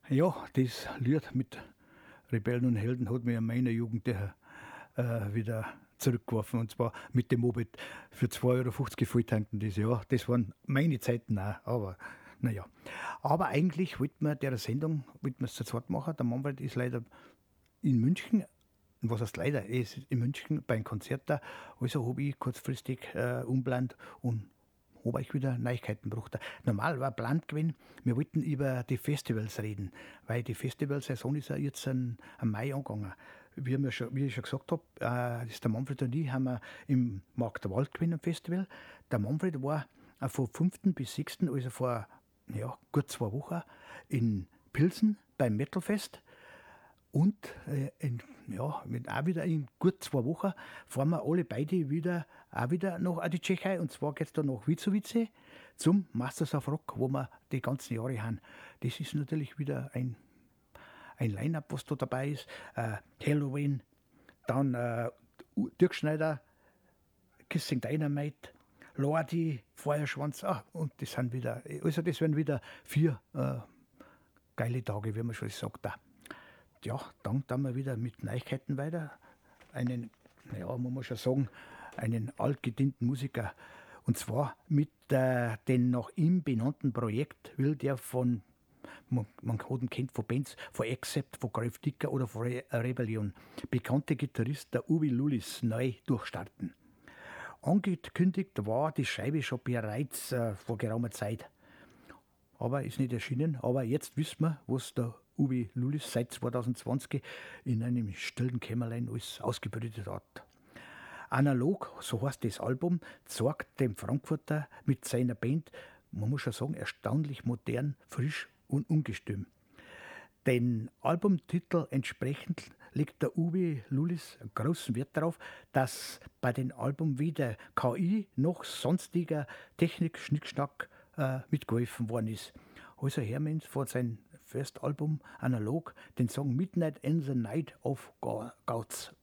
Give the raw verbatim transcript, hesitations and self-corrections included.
Ja, das Lied mit Rebellen und Helden hat mich in meiner Jugend äh, wieder zurückgeworfen. Und zwar mit dem Moped für zwei Euro fünfzig volltanken das Jahr. Das waren meine Zeiten auch, aber naja. Aber eigentlich wollten wir der Sendung, wollten wir es zu zweit machen. Der Manfred ist leider in München. Was heißt leider? Er ist in München beim Konzert da. Also habe ich kurzfristig äh, umplant und habe ich wieder Neuigkeiten gebracht. Normal war Plan gewesen, wir wollten über die Festivals reden, weil die Festivalsaison ist ja jetzt am Mai angegangen. Wie, wir schon, wie ich schon gesagt habe, äh, das ist der Manfred und ich haben wir im Markt der Wald gewinnen Festival. Der Manfred war äh, von fünften bis sechsten, also vor ja, gut zwei Wochen, in Pilsen beim Metalfest. Und äh, in, ja, mit auch wieder in gut zwei Wochen fahren wir alle beide wieder, auch wieder nach die Tschechei. Und zwar geht es da nach Wicowice zum Masters of Rock, wo wir die ganzen Jahre haben. Das ist natürlich wieder ein, ein Line-Up, was da dabei ist. Äh, Halloween, dann äh, Dirk Schneider, Kissing Dynamite, Lordi, Feuerschwanz. Ah, und das sind wieder, also das werden wieder vier äh, geile Tage, wie man schon sagt. Da. Ja, dann tun wir wieder mit Neuigkeiten weiter. Einen, naja, muss man schon sagen, einen altgedienten Musiker. Und zwar mit äh, dem nach ihm benannten Projekt will der von, man, man hat ihn kennt von Bands, von Accept, von Grave Digger oder von Re Rebellion, bekannte Gitarrist der Uwe Lullis neu durchstarten. Angekündigt war die Scheibe schon bereits äh, vor geraumer Zeit. Aber ist nicht erschienen. Aber jetzt wissen wir, was der Uwe Lullis seit zwanzig zwanzig in einem stillen Kämmerlein alles ausgebrütet hat. Analog, so heißt das Album, zeigt dem Frankfurter mit seiner Band, man muss schon sagen, erstaunlich modern, frisch und ungestüm. Den Albumtitel entsprechend legt der Uwe Lullis großen Wert darauf, dass bei dem Album weder K I noch sonstiger Technik-Schnickschnack äh, mitgeholfen worden ist. Also Hermann von seinem First Album Analog den Song Midnight in the Night of Gods